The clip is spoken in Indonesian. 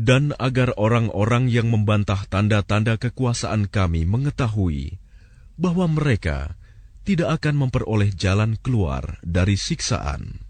dan agar orang-orang yang membantah tanda-tanda kekuasaan kami mengetahui bahwa mereka tidak akan memperoleh jalan keluar dari siksaan.